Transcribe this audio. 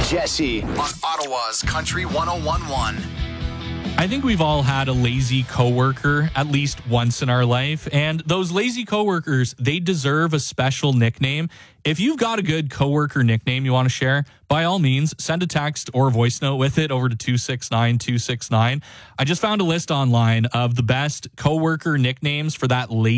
Jesse. On Ottawa's Country 101.1. I think we've all had a lazy coworker at least once in our life, and those lazy coworkers, they deserve a special nickname. If you've got a good coworker nickname you want to share, by all means, send a text or a voice note with it over to 269-269. I just found a list online of the best coworker nicknames for that lazy